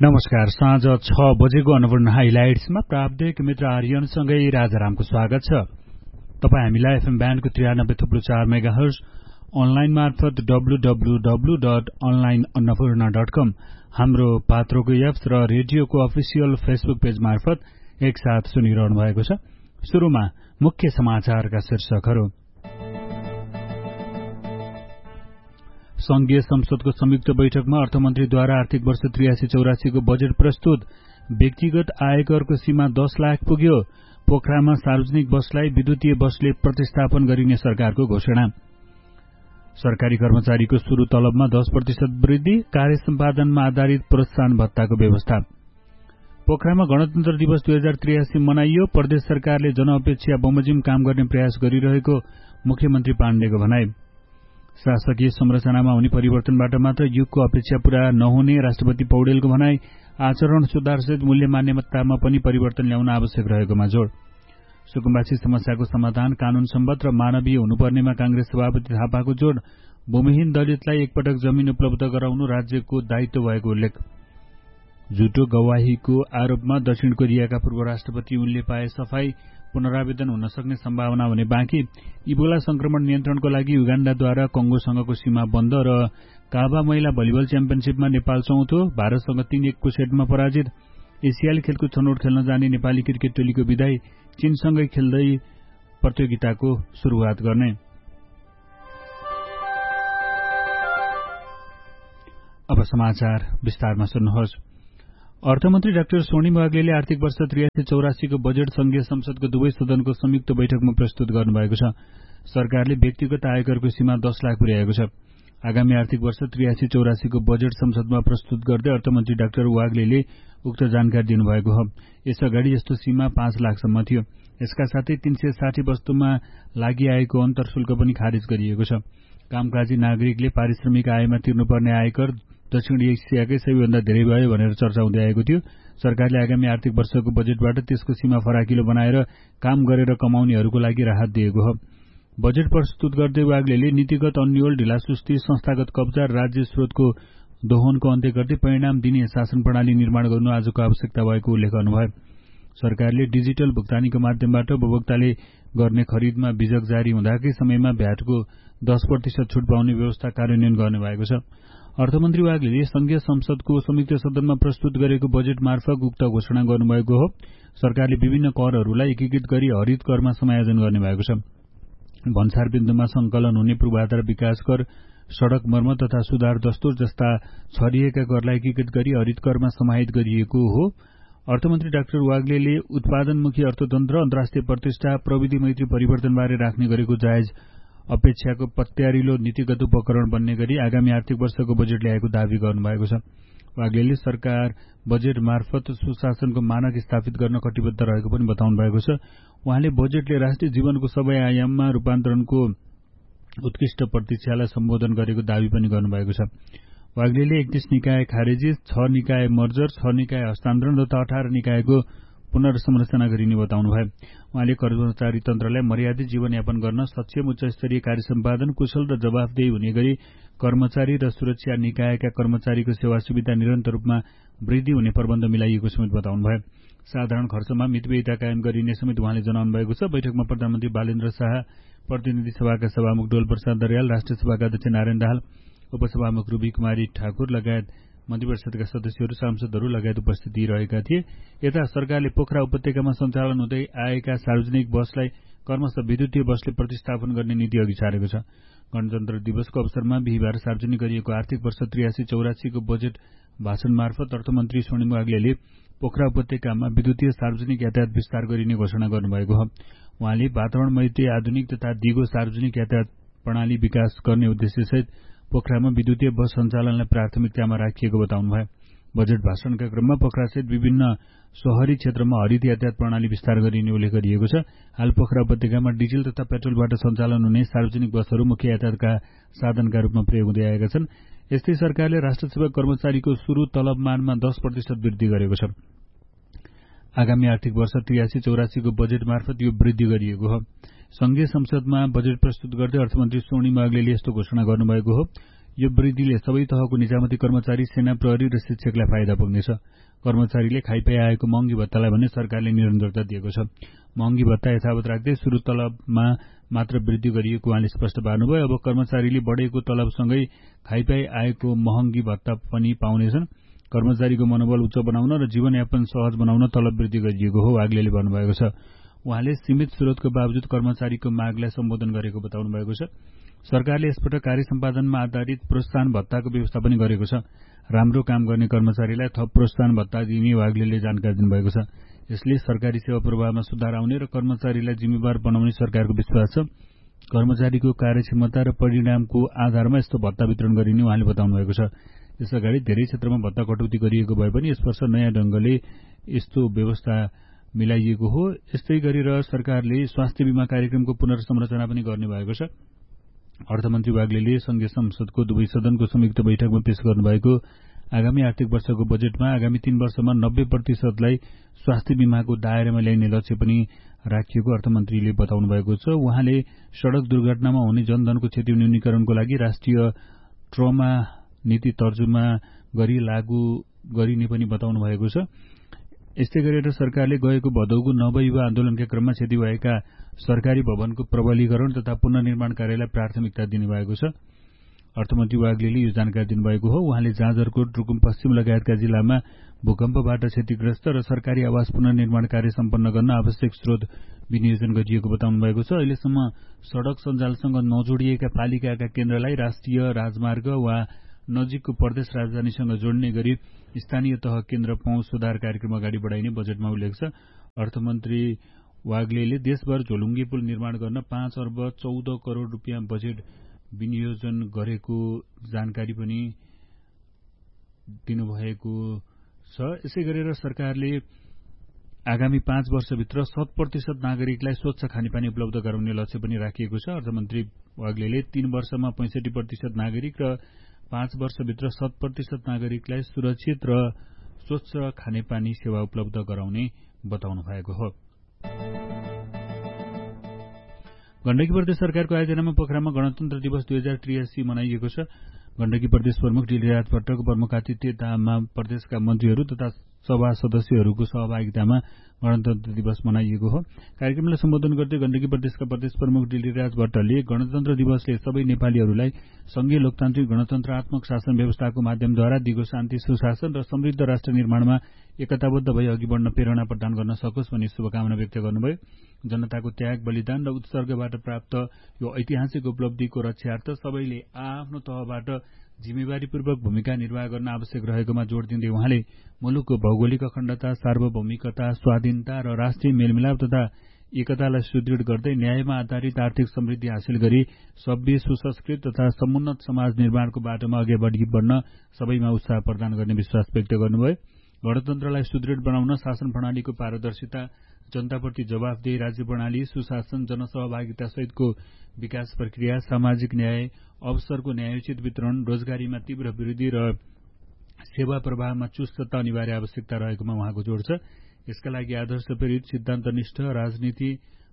नमस्कार। साँझ 6 बजेको अन्नपूर्ण हाइलाइट्समा प्राविधिक मित्र आर्यनसँगै राजारामको स्वागत छ। तपाईँ हामीलाई एफएम ब्यान्डको 93.4 मेगाहर्ज, अनलाइन मार्फत www.onlineannapurna.com, हाम्रो पात्रोको एप्स र रेडियोको अफिसियल फेसबुक पेज मार्फत एकसाथ सुनिरहनु भएको छ। सुरुमा मुख्य समाचारका शीर्षकहरू। संघीय संसदको संयुक्त बैठकमा अर्थमन्त्रीद्वारा आर्थिक वर्ष 83-84 को बजेट प्रस्तुत। व्यक्तिगत आयकरको सीमा 10 लाख पुग्यो। पोखरामा सार्वजनिक बसलाई विद्युतीय बसले प्रतिस्थापन गरिने सरकारको घोषणा। सरकारी कर्मचारीको सुरु तलबमा 10% वृद्धि। कार्य सम्पादनमा आधारित प्रोत्साहन भत्ताको व्यवस्था। पोखरामा गणतन्त्र दिवस 2083 मनाइयो। प्रदेश सरकारले जनअपेक्षा बमोजिम काम गर्ने प्रयास गरिरहेको मुख्यमन्त्री पाण्डेको भनाई। शासकीय संरचनामा हुने परिवर्तनबाट मात्र युगको अपेक्षा पूरा नहुने राष्ट्रपति पौडेलको भनाई। आचरण सुधारसहित मूल्य मान्यतामा पनि परिवर्तन ल्याउन आवश्यक रहेकोमा जोड़। सुकुम्बासी समस्याको समाधान कानून सम्बद्ध र मानवीय हुनुपर्नेमा कांग्रेस सभापति थापाको जोड़। भूमिहीन दलितलाई एकपटक जमिन उपलब्ध गराउनु राज्यको दायित्व भएको उल्लेख। झुटो गवाहीको आरोपमा दक्षिण कोरियाका पूर्व राष्ट्रपति उनले पाए सफाई। पुनरावेदन हुन सक्ने सम्भावना हुने बाँकी। इबोला संक्रमण नियन्त्रणको लागि युगाण्डाद्वारा कंगोसँगको सीमा बन्द र काबा महिला भलिबल च्याम्पियनशीपमा नेपाल चौथो, भारतसँग 3-1 को सेटमा पराजित। एसियाली खेलको छनौट खेल्न जाने नेपाली क्रिकेट टोलीको विदाई। चीनसँगै खेल्दै प्रतियोगिताको शुरूआत गर्ने। अब समाचार विस्तारमा सुन्नुहोस्। अर्थमन्त्री डाक्टर स्वर्णिम वाग्लेले आर्थिक वर्ष 83-84 को बजेट संघीय संसदको दुवै सदनको संयुक्त बैठकमा प्रस्तुत गर्नुभएको छ। सरकारले व्यक्तिगत आयकरको सीमा 10 लाख पुर्याएको छ। आगामी आर्थिक वर्ष 83-84 को बजेट संसदमा प्रस्तुत गर्दै अर्थमन्त्री डाक्टर वाग्लेले उक्त जानकारी दिनुभएको हो। यसअगाडि यस्तो सीमा 5 लाखसम्म थियो। यसका साथै 360 वस्तुमा लागिआएको अन्तर शुल्क पनि खारेज गरिएको छ। कामकाजी नागरिकले पारिश्रमिक आयमा तिर्नुपर्ने आयकर दक्षिण एसियाकै सबैभन्दा धेरै भयो भनेर चर्चा हुँदै आएको थियो। सरकारले आगामी आर्थिक वर्षको बजेटबाट त्यसको सीमा फराकिलो बनाएर काम गरेर कमाउनेहरूको लागि राहत दिएको हो। बजेट प्रस्तुत गर्दै वाग्लेले नीतिगत अन्यल, ढिलासुस्ती, संस्थागत कब्जा र राज्य स्रोतको दोहनको अन्त्य गर्दै परिणाम दिने शासन प्रणाली निर्माण गर्नु आजको आवश्यकता भएको उल्लेख गर्नुभयो। सरकारले डिजिटल भुक्तानीको माध्यमबाट उपभोक्ताले गर्ने खरिदमा बिजक जारी हुँदाकै समयमा भ्याटको 10% छुट पाउने व्यवस्था कार्यान्वयन गर्ने भएको छ। अर्थमन्त्री वाग्लेले संघीय संसदको संयुक्त सदनमा प्रस्तुत गरेको बजेट मार्फत उक्त घोषणा गर्नुभएको हो। सरकारले विभिन्न करहरूलाई एकीकृत गरी हरित करमा समायोजन गर्ने भएको छ। भन्सार बिन्दुमा संकलन हुने पूर्वाधार विकास कर, सड़क मर्मत तथा सुधार दस्तुर जस्ता छरिएका करलाई एकीकृत गरी हरित करमा समाहित गरिएको हो। अर्थमन्त्री डाक्टर वाग्लेले उत्पादनमुखी अर्थतन्त्र, अन्तर्राष्ट्रिय प्रतिष्ठा, प्रविधि मैत्री परिवर्तनबारे राख्ने गरेको जायज अपेक्षाको पत्यारिलो नीतिगत उपकरण बन्ने गरी आगामी आर्थिक वर्षको बजेट ल्याएको दावी गर्नुभएको छ। वाग्लेले सरकार बजेट मार्फत सुशासनको मानक स्थापित गर्न कटिबद्ध रहेको पनि बताउनु भएको छ। उहाँले बजेटले राष्ट्रिय जीवनको सबै आयाममा रूपान्तरणको उत्कृष्ट प्रतीक्षालाई सम्बोधन गरेको दावी पनि गर्नुभएको छ। वाग्लेले 31 निकाय खारेजी, 6 निकाय मर्जर, 6 निकाय हस्तान्तरण तथा 18 निकायको पुनर्संरचना गरिने बताउनुभयो। उहाँले कर्मचारी तन्त्रलाई मर्यादित जीवनयापन गर्न सक्षम उच्चस्तरीय कार्य सम्पादन, कुशल र जवाफदेही हुने गरी कर्मचारी र सुरक्षा निकायका कर्मचारीको सेवा सुविधा निरन्तर रूपमा वृद्धि हुने प्रबन्ध मिलाइएको समेत बताउनुभयो। साधारण खर्चमा मितव्ययिता कायम गरिने समेत उहाँले जनाउनु भएको छ। बैठकमा प्रधानमन्त्री बालेन्द्र शाह, प्रतिनिधि सभाका सभामुख डोल प्रसाद दर्याल, राष्ट्रिय सभाका अध्यक्ष नारायण दाहाल, उपसभामुख रूबी कुमारी ठाकुर लगायत मन्त्रिपरिषदका सदस्यहरू, सांसदहरू लगायत उपस्थिति रहेका थिए। यता सरकारले पोखरा उपत्यकामा सञ्चालन हुँदै आएका सार्वजनिक बसलाई क्रमशः विद्युतीय बसले प्रतिस्थापन गर्ने नीति अघि सारेको छ। गणतन्त्र दिवसको अवसरमा बिहिबार सार्वजनिक गरिएको आर्थिक वर्ष 83-84 को बजेट भाषण मार्फत अर्थमन्त्री स्वर्णिम वाग्लेले पोखरा उपत्यकामा विद्युतीय सार्वजनिक यातायात विस्तार गरिने घोषणा गर्नुभएको हो। उहाँले वातावरण मैत्री, आधुनिक तथा दिगो सार्वजनिक यातायात प्रणाली विकास गर्ने उद्देश्यसहित पोखरामा विद्युतीय बस सञ्चालनलाई प्राथमिकतामा राखिएको बताउनुभयो। बजेट भाषणका क्रममा पोखरासहित विभिन्न शहरी क्षेत्रमा हरित यातायात प्रणाली विस्तार गरिने उल्लेख गरिएको छ। हाल पोखरा उपत्यकामा डिजल तथा पेट्रोलबाट सञ्चालन हुने सार्वजनिक बसहरू मुख्य यातायातका साधनका रूपमा प्रयोग हुँदै आएका छन्। यस्तै सरकारले राष्ट्र सेवा कर्मचारीको सुरु तलबमानमा 10% वृद्धि गरेको छ। आगामी आर्थिक वर्ष 83-84 को बजेट मार्फत यो वृद्धि गरिएको हो। संघीय संसदमा बजेट प्रस्तुत गर्दै अर्थमन्त्री स्वर्णिम वाग्लेले यस्तो घोषणा गर्नुभएको हो। यो वृद्धिले सबै तहको निजामती कर्मचारी, सेना, प्रहरी र शिक्षकलाई फाइदा पुग्नेछ। कर्मचारीले खाइपाई आएको महँगी भत्तालाई भने सरकारले निरन्तरता दिएको छ। महँगी भत्ता यथावत राख्दै सुरु तलबमा मात्र वृद्धि गरिएको उहाँले स्पष्ट पार्नुभयो। अब कर्मचारीले बढेको तलबसँगै खाइपाई आएको महँगी भत्ता पनि पाउनेछन्। कर्मचारीको मनोबल उच्च बनाउन र जीवनयापन सहज बनाउन तलब वृद्धि गरिएको हो, वाग्लेले भन्नुभएको छ। उहाँले सीमित स्रोतको बावजुद कर्मचारीको मागलाई सम्बोधन गरेको बताउनु भएको छ। सरकारले यसपटक कार्य सम्पादनमा आधारित प्रोत्साहन भत्ताको व्यवस्था पनि गरेको छ। राम्रो काम गर्ने कर्मचारीलाई थप प्रोत्साहन भत्ता दिने वाग्लेले जानकारी दिनुभएको छ। यसले सरकारी सेवा प्रवाहमा सुधार आउने र कर्मचारीलाई जिम्मेवार बनाउने सरकारको विश्वास छ। कर्मचारीको कार्यक्षमता र परिणामको आधारमा यस्तो भत्ता वितरण गरिने उहाँले बताउनु भएको छ। यसअगाडि धेरै क्षेत्रमा भत्ता कटौती गरिएको भए पनि यस वर्ष नयाँ ढंगले यस्तो व्यवस्था मिलाइएको हो। यस्तै गरेर सरकारले स्वास्थ्य बीमा कार्यक्रमको पुनर्संरचना पनि गर्ने भएको छ। अर्थमन्त्री वाग्लेले संघीय संसदको दुवै सदनको संयुक्त बैठकमा पेश गर्नुभएको आगामी आर्थिक वर्षको बजेटमा आगामी 3 वर्षमा 90% स्वास्थ्य बीमाको दायरामा ल्याइने लक्ष्य पनि राखिएको अर्थमन्त्रीले बताउनु भएको छ। उहाँले सड़क दुर्घटनामा हुने जनधनको क्षति न्यूनीकरणको लागि राष्ट्रिय ट्रमा नीति तर्जुमा गरी लागू गरिने पनि बताउनु भएको छ। यस्तै गरेर सरकारले गएको भदौको नवयुवा आन्दोलनका क्रममा क्षति भएका सरकारी भवनको प्रबलीकरण तथा पुनर्निर्माण कार्यलाई प्राथमिकता दिनुभएको छ। अर्थमन्त्री वाग्लेले यो जानकारी दिनुभएको हो। उहाँले जाजरकोट, रुकुम पश्चिम लगायतका जिल्लामा भूकम्पबाट क्षतिग्रस्त र सरकारी आवास पुनर्निर्माण कार्य सम्पन्न गर्न आवश्यक स्रोत विनियोजन गरिएको बताउनु भएको छ। अहिलेसम्म सड़क सञ्जालसँग नजोडिएका पालिकाका केन्द्रलाई राष्ट्रिय राजमार्ग वा नजिकको प्रदेश राजधानीसँग जोड्ने गरी स्थानीय तह केन्द्र पहुँच सुधार कार्यक्रम अगाडि बढाइने बजेटमा उल्लेख छ। अर्थमन्त्री वाग्लेले देशभर झोलुङ्गे पुल निर्माण गर्न 5 अर्ब 14 करोड़ रुपियाँ बजेट विनियोजन गरेको जानकारी पनि दिनुभएको छ। यसै गरेर सरकारले आगामी 5 वर्षभित्र 100% नागरिकलाई स्वच्छ खानेपानी उपलब्ध गराउने लक्ष्य पनि राखिएको छ। अर्थमन्त्री वाग्लेले 3 वर्षमा 65% नागरिक र 5 वर्षभित्र 100% नागरिकलाई सुरक्षित र स्वच्छ खानेपानी सेवा उपलब्ध गराउने बताउनु भएको हो। गण्डकी प्रदेश सरकारको आयोजनामा पोखरामा गणतन्त्र दिवस 2083 मनाइएको छ। गण्डकी प्रदेश प्रमुख डिलराज भट्टको प्रमुख आतिथ्यतामा प्रदेशका मन्त्रीहरू तथा सभा सदस्यहरूको सहभागितामा गणतन्त्र दिवस मनाइएको हो। कार्यक्रमलाई सम्बोधन गर्दै गण्डकी प्रदेशका प्रदेश प्रमुख डिलराज भट्टले गणतन्त्र दिवसले सबै नेपालीहरूलाई संघीय लोकतान्त्रिक गणतन्त्रात्मक शासन व्यवस्थाको माध्यमद्वारा दिगो शान्ति, सुशासन र समृद्ध राष्ट्र निर्माणमा एकताबद्ध भई अघि बढ्न प्रेरणा प्रदान गर्न सकोस् भन्ने शुभकामना व्यक्त गर्नुभयो। जनताको त्याग, बलिदान र उत्सर्गबाट प्राप्त यो ऐतिहासिक उपलब्धिको रक्षार्थ सबैले आफ्नो तहबाट जिम्मेवारीपूर्वक भूमिका निर्वाह गर्न आवश्यक रहेकोमा जोड़ दिँदै उहाँले मुलुकको भौगोलिक अखण्डता, सार्वभौमिकता, स्वाधीनता र राष्ट्रिय मेलमिलाप तथा एकतालाई सुदृढ गर्दै न्यायमा आधारित आर्थिक समृद्धि हासिल गरी सभ्य, सुसंस्कृत तथा समुन्नत समाज निर्माणको बाटोमा अघि बढ्न सबैमा उत्साह प्रदान गर्ने विश्वास व्यक्त गर्नुभयो। गणतन्त्रलाई सुदृढ बनाउन शासन प्रणालीको पारदर्शिता, जनताप्रति जवाफदेही राज्य प्रणाली, सुशासन, जनसहभागिता सहितको विकास प्रक्रिया, सामाजिक न्याय, अवसरको न्यायोचित वितरण, रोजगारीमा तीव्र वृद्धि र सेवा प्रवाहमा चुस्तता अनिवार्य आवश्यकता रहेकोमा उहाँको जोड़ छ। यसका लागि आदर्श प्रेरित, सिद्धान्तनिष्ठ राजनीति,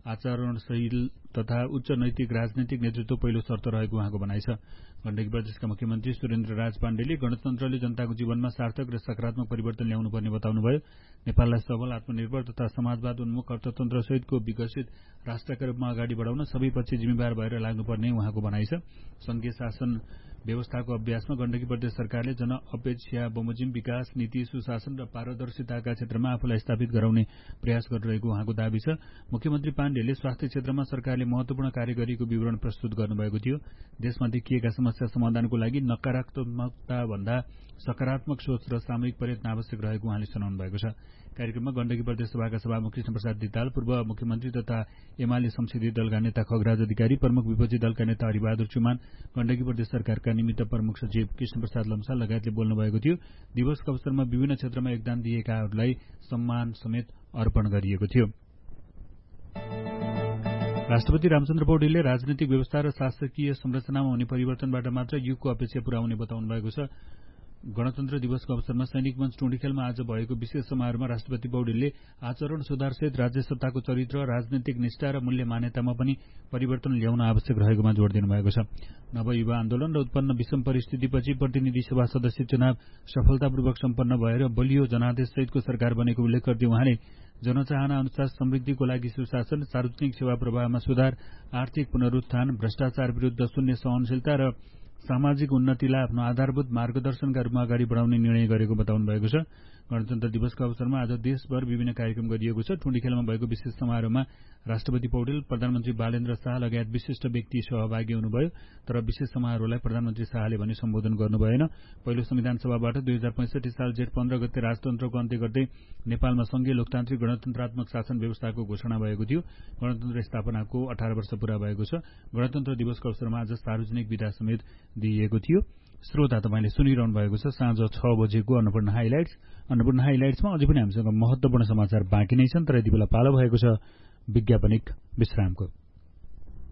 आचरणशील तथा उच्च नैतिक राजनैतिक नेतृत्व पहिलो शर्त रहेको उहाँको भनाइ छ। गण्डकी प्रदेशका मुख्यमन्त्री सुरेन्द्र राज पाण्डेले गणतन्त्रले जनताको जीवनमा सार्थक र सकारात्मक परिवर्तन ल्याउनुपर्ने बताउनुभयो। नेपाललाई सबल, आत्मनिर्भर तथा समाजवाद उन्मुख अर्थतन्त्र सहितको विकसित राष्ट्रका रूपमा अगाडि बढाउन सबै पक्ष जिम्मेवार भएर लाग्नुपर्ने उहाँको भनाइ छ। संघीय शासन व्यवस्थाको अभ्यासमा गण्डकी प्रदेश सरकारले जनअपेक्षा बमोजिम विकास, नीति, सुशासन र पारदर्शिताका क्षेत्रमा आफूलाई स्थापित गराउने प्रयास गरिरहेको उहाँको दावी छ। मुख्यमन्त्री पाण्डेले स्वास्थ्य क्षेत्रमा सरकारले महत्वपूर्ण कार्य गरेको विवरण प्रस्तुत गर्नुभएको थियो। देशमा देखिएका समस्या समाधानको लागि नकारात्मकता भन्दा सकारात्मक सोच र सामूहिक प्रयत्न आवश्यक रहेको उहाँले सुनाउनु भएको छ। कार्यक्रममा गण्डकी प्रदेश सभाका सभामुख कृष्णप्रसाद दिताल, पूर्व मुख्यमन्त्री तथा एमाले संसदीय दलका नेता खगराज अधिकारी, प्रमुख विपक्षी दलका नेता हरिबहादुर चुमान, गण्डकी प्रदेश सरकारका निमित्त प्रमुख सचिव कृष्णप्रसाद लम्साल लगायतले बोल्नुभएको थियो। दिवसको अवसरमा विभिन्न क्षेत्रमा योगदान दिएकाहरूलाई सम्मान समेत अर्पण गरिएको थियो। राष्ट्रपति रामचन्द्र पौडेलले राजनैतिक व्यवस्था र शासकीय संरचनामा हुने परिवर्तनबाट मात्र युगको अपेक्षा पूरा हुने बताउनु भएको छ। गणतन्त्र दिवसको अवसरमा सैनिक मञ्च टुँडिखेलमा आज भएको विशेष समारोहमा राष्ट्रपति पौडेलले आचरण सुधारसहित राज्य सत्ताको चरित्र, राजनैतिक निष्ठा र मूल्य मान्यतामा पनि परिवर्तन ल्याउन आवश्यक रहेकोमा जोड़ दिनुभएको छ। नवयुवा आन्दोलन र उत्पन्न विषम परिस्थितिपछि प्रतिनिधि सभा सदस्य चुनाव सफलतापूर्वक सम्पन्न भएर बलियो जनादेश सहितको सरकार बनेको उल्लेख गर्दै उहाँले जनचाहना अनुसार समृद्धिको लागि सुशासन, सार्वजनिक सेवा प्रवाहमा सुधार, आर्थिक पुनरुत्थान, भ्रष्टाचार विरूद्ध शून्य सहनशीलता र सामाजिक उन्नतिलाई आफ्नो आधारभूत मार्गदर्शनका रूपमा अगाडि बढाउने निर्णय गरेको बताउनु भएको छ। गणतन्त्र दिवसको अवसरमा आज देशभर विभिन्न कार्यक्रम गरिएको छ। टुँडिखेलमा भएको विशेष समारोहमा राष्ट्रपति पौडेल, प्रधानमन्त्री बालेन्द्र शाह लगायत विशिष्ट व्यक्ति सहभागी हुनुभयो। तर विशेष समारोहलाई प्रधानमन्त्री शाहले भने सम्बोधन गर्नु भएन। पहिलो संविधान सभाबाट 2065 साल जेठ 15 गते राजतन्त्रको अन्त्य गर्दै नेपालमा संघीय लोकतान्त्रिक गणतन्त्रात्मक शासन व्यवस्थाको घोषणा भएको थियो। गणतन्त्र स्थापनाको 18 वर्ष पूरा भएको छ। गणतन्त्र दिवसको अवसरमा आज सार्वजनिक विदा समेत दिइएको थियो। श्रोता, तपाईले सुनिरहनु भएको छ साँझ 6 बजेको अन्नपूर्ण हाइलाइट्स। अन्नपूर्ण हाइलाइट्समा अझै पनि हामीसँग महत्वपूर्ण समाचार बाँकी नै छन्, तर यति बेला पालो भएको छ विज्ञापनिक विश्रामको।